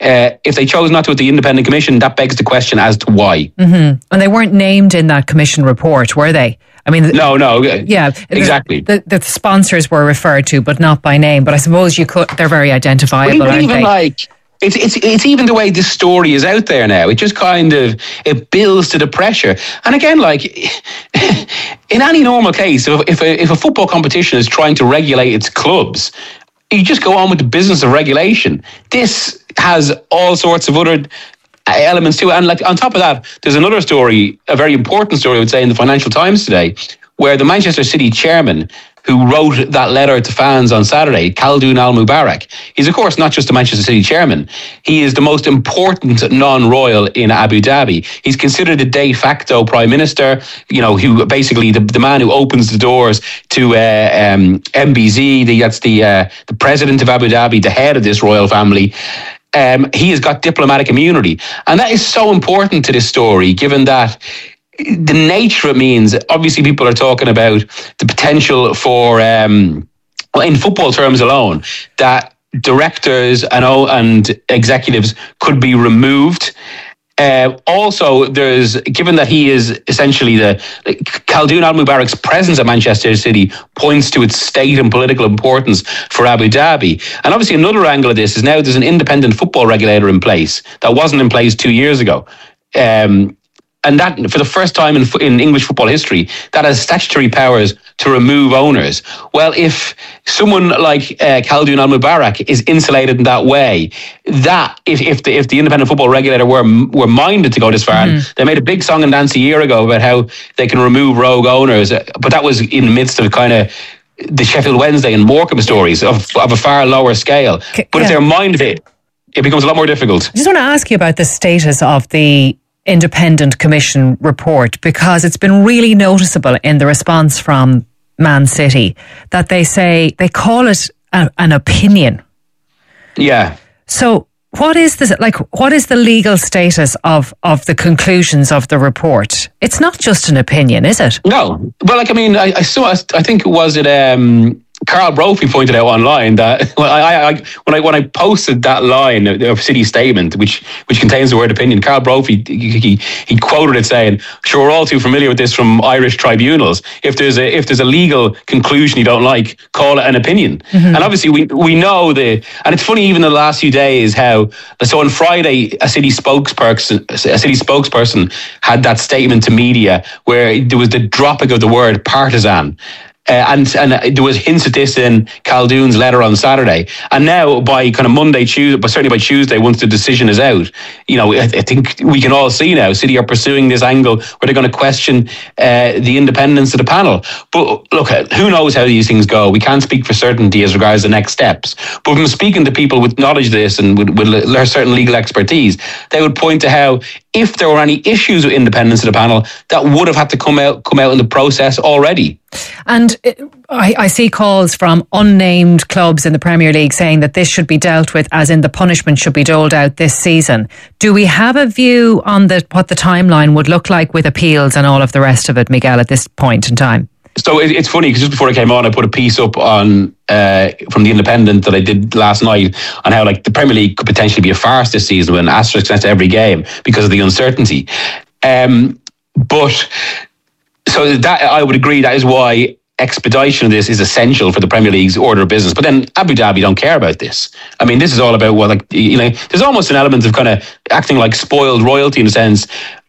If they chose not to with the independent commission, that begs the question as to why. Mm-hmm. And they weren't named in that commission report, were they? I mean, no, yeah, exactly. The sponsors were referred to, but not by name. But I suppose they're very identifiable, aren't they? It's even the way this story is out there now. It just kind of, it builds to the pressure. And again, like in any normal case, if a football competition is trying to regulate its clubs, you just go on with the business of regulation. This has all sorts of other elements to it. And like on top of that, there's another story, a very important story, I would say, in the Financial Times today, where the Manchester City chairman, who wrote that letter to fans on Saturday, Khaldoon Al-Mubarak. He's, of course, not just the Manchester City chairman. He is the most important non-royal in Abu Dhabi. He's considered the de facto prime minister, who basically the man who opens the doors to MBZ, that's the president of Abu Dhabi, the head of this royal family. He has got diplomatic immunity. And that is so important to this story, given that the nature it means, obviously people are talking about the potential for, in football terms alone, that directors and executives could be removed. Also, given that he is essentially Khaldoon Al-Mubarak's presence at Manchester City points to its state and political importance for Abu Dhabi. And obviously another angle of this is now there's an independent football regulator in place that wasn't in place 2 years ago. And that, for the first time in English football history, that has statutory powers to remove owners. Well, if someone like Khaldoon Al-Mubarak is insulated in that way, that if the independent football regulator were minded to go this far, and they made a big song and dance a year ago about how they can remove rogue owners, but that was in the midst of kind of the Sheffield Wednesday and Morecambe stories of a far lower scale. But if they're minded of it, it becomes a lot more difficult. I just want to ask you about the status of the independent commission report, because it's been really noticeable in the response from Man City that they call it an opinion. Yeah. So what is this, what is the legal status of the conclusions of the report? It's not just an opinion, is it? No. Well, I think it was Carl Brophy pointed out online that when I posted that line of City statement, which contains the word opinion, Carl Brophy he quoted it saying, "Sure, we're all too familiar with this from Irish tribunals. If there's a legal conclusion you don't like, call it an opinion." Mm-hmm. And obviously we know and it's funny even in the last few days how on Friday a city spokesperson had that statement to media where there was the dropping of the word partisan. And there was hints at this in Khaldoon's letter on Saturday. And now by kind of Monday, Tuesday, but certainly by Tuesday, once the decision is out, I think we can all see now City are pursuing this angle where they're going to question the independence of the panel. But look, who knows how these things go? We can't speak for certainty as regards the next steps. But from speaking to people with knowledge of this and with certain legal expertise, they would point to how if there were any issues with independence of the panel, that would have had to come out in the process already. And I see calls from unnamed clubs in the Premier League saying that this should be dealt with, as in the punishment should be doled out this season. Do we have a view on what the timeline would look like with appeals and all of the rest of it, Miguel, at this point in time? So it's funny because just before I came on, I put a piece up on from the Independent that I did last night on how the Premier League could potentially be a farce this season with an asterisk next to every game because of the uncertainty. But so that I would agree that is why expedition of this is essential for the Premier League's order of business. But then Abu Dhabi don't care about this. I mean, this is all about there's almost an element of kind of acting like spoiled royalty in a sense.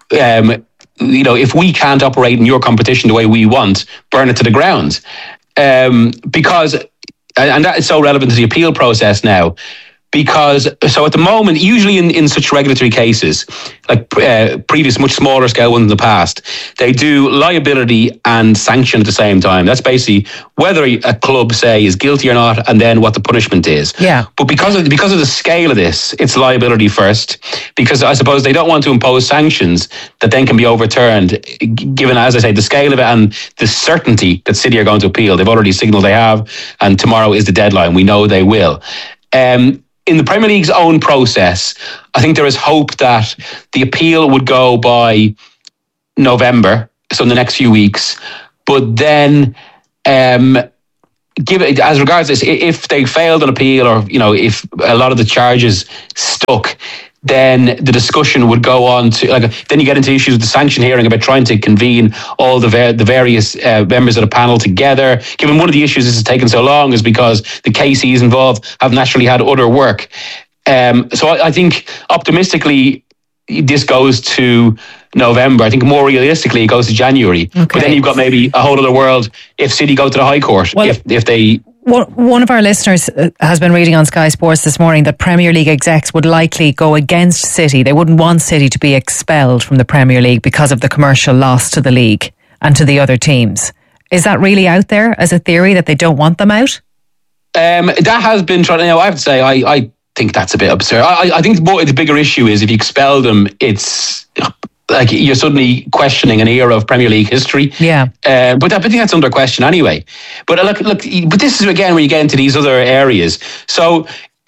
If we can't operate in your competition the way we want, burn it to the ground. Because that is so relevant to the appeal process now. Because, so at the moment, usually in such regulatory cases, like previous, much smaller scale ones in the past, they do liability and sanction at the same time. That's basically whether a club, say, is guilty or not, and then what the punishment is. Yeah. But because of the scale of this, it's liability first, because I suppose they don't want to impose sanctions that then can be overturned, given, as I say, the scale of it and the certainty that City are going to appeal. They've already signalled they have, and tomorrow is the deadline. We know they will. In the Premier League's own process, I think there is hope that the appeal would go by November, so in the next few weeks. But then, give it as regards this, if they failed an appeal, or if a lot of the charges stuck, then the discussion would go on to then you get into issues with the sanction hearing about trying to convene all the various members of the panel together. Given one of the issues this has taken so long is because the KCs involved have naturally had other work. So I think optimistically this goes to November. I think more realistically it goes to January. Okay. But then you've got maybe a whole other world if City go to the High Court. Well, if they... One of our listeners has been reading on Sky Sports this morning that Premier League execs would likely go against City. They wouldn't want City to be expelled from the Premier League because of the commercial loss to the league and to the other teams. Is that really out there as a theory that they don't want them out? That has been tried. I have to say, I think that's a bit absurd. I think the bigger issue is if you expel them, it's like you're suddenly questioning an era of Premier League history. Yeah. But I think that's under question anyway. But look, but this is again where you get into these other areas. So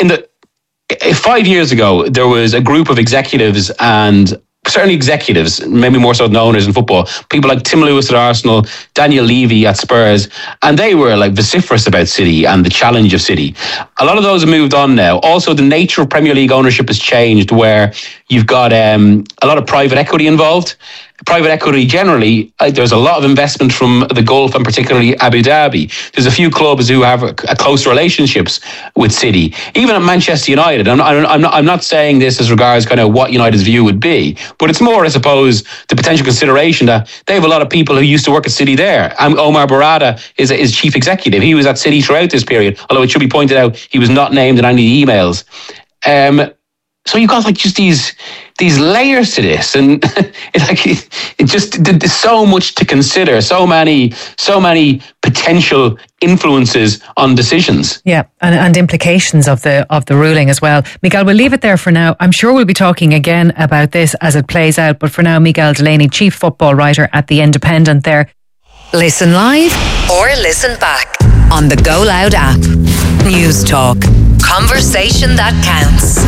5 years ago, there was a group of executives and certainly executives, maybe more so than owners in football, people like Tim Lewis at Arsenal, Daniel Levy at Spurs, and they were vociferous about City and the challenge of City. A lot of those have moved on now. Also, the nature of Premier League ownership has changed, where you've got a lot of private equity involved. Private equity generally, there's a lot of investment from the Gulf and particularly Abu Dhabi. There's a few clubs who have close relationships with City. Even at Manchester United, I'm not saying this as regards kind of what United's view would be, but it's more, I suppose, the potential consideration that they have a lot of people who used to work at City there. Omar Barada is chief executive. He was at City throughout this period, although it should be pointed out he was not named in any emails. So you've got just these layers to this, and there's so much to consider, so many potential influences on decisions. Yeah, and implications of the ruling as well. Miguel, we'll leave it there for now. I'm sure we'll be talking again about this as it plays out, but for now, Miguel Delaney, chief football writer at The Independent there. Listen live or listen back on the Go Loud app. News Talk. Conversation that counts.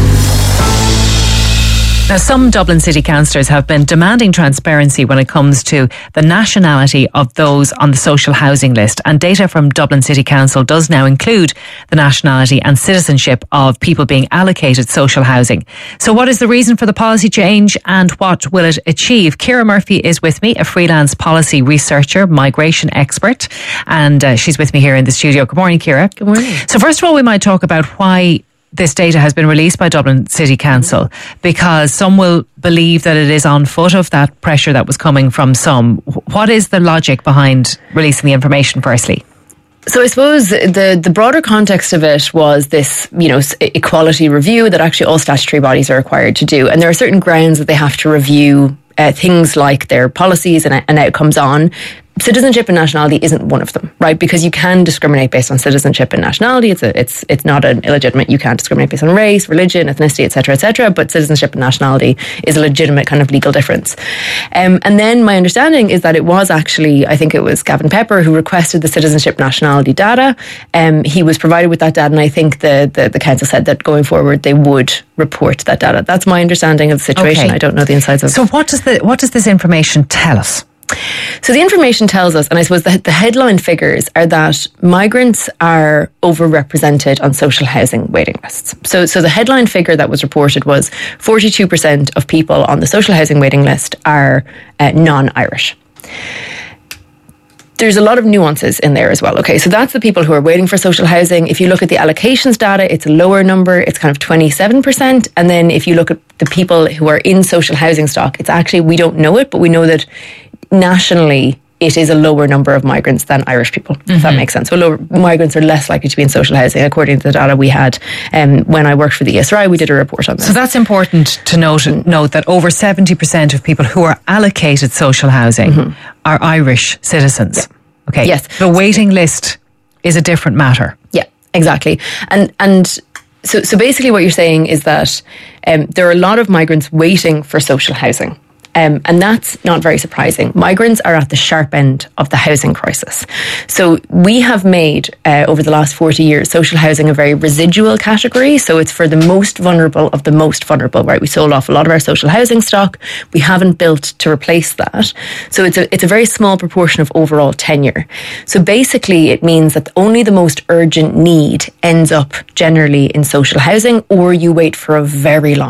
Now, some Dublin City councillors have been demanding transparency when it comes to the nationality of those on the social housing list, and data from Dublin City Council does now include the nationality and citizenship of people being allocated social housing. So what is the reason for the policy change and what will it achieve? Ciara Murphy is with me, a freelance policy researcher, migration expert, and she's with me here in the studio. Good morning, Ciara. Good morning. So first of all, we might talk about why this data has been released by Dublin City Council, because some will believe that it is on foot of that pressure that was coming from some. What is the logic behind releasing the information, firstly? So I suppose the broader context of it was this, equality review that actually all statutory bodies are required to do. And there are certain grounds that they have to review things like their policies and outcomes on. Citizenship and nationality isn't one of them, right? Because you can discriminate based on citizenship and nationality. It's not an illegitimate. You can't discriminate based on race, religion, ethnicity, etc., etc. But citizenship and nationality is a legitimate kind of legal difference. And then my understanding is that it was actually, I think it was Gavin Pepper who requested the citizenship nationality data. He was provided with that data, and I think the council said that going forward they would report that data. That's my understanding of the situation. Okay. I don't know the insides of it. So what does this information tell us? So the information tells us, and I suppose the headline figures are that migrants are overrepresented on social housing waiting lists. So the headline figure that was reported was 42% of people on the social housing waiting list are non-Irish. There's a lot of nuances in there as well. Okay, so that's the people who are waiting for social housing. If you look at the allocations data, it's a lower number. It's kind of 27%. And then if you look at the people who are in social housing stock, it's actually, we don't know it, but we know that nationally it is a lower number of migrants than Irish people, if that makes sense. So migrants are less likely to be in social housing, according to the data we had when I worked for the ESRI. We did a report on that. So that's important to note that over 70% of people who are allocated social housing are Irish citizens. Yeah. Okay. Yes. The waiting list is a different matter. Yeah, exactly. And so basically what you're saying is that there are a lot of migrants waiting for social housing. And that's not very surprising. Migrants are at the sharp end of the housing crisis. So we have made, over the last 40 years, social housing a very residual category. So it's for the most vulnerable of the most vulnerable, right? We sold off a lot of our social housing stock. We haven't built to replace that. So it's a very small proportion of overall tenure. So basically it means that only the most urgent need ends up generally in social housing, or you wait for a very long